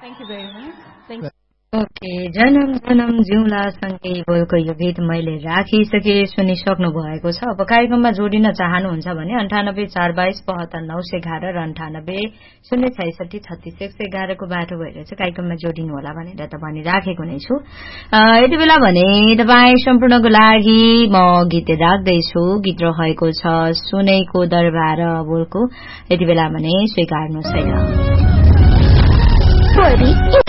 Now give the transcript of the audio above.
Thank you very much. Thank you. Okay जनम जनम जिउला सँगै भएको यो गीत मैले राखिसके सुनिसक्नु भएको छ। अब कार्यक्रममा जोडिन चाहनुहुन्छ भने 9842272911 र 9806663111 को बाटो भएर चाहिँ कार्यक्रममा जोडिनु होला भनेर त भनिराखेको नै छु। यति बेला भने तपाईँ सम्पूर्णको लागि म गीत राख्दैछु। गीत रहेको छ सुनेको दरबार बोलको। यति बेला भने स्वीकार्नुहोस् है।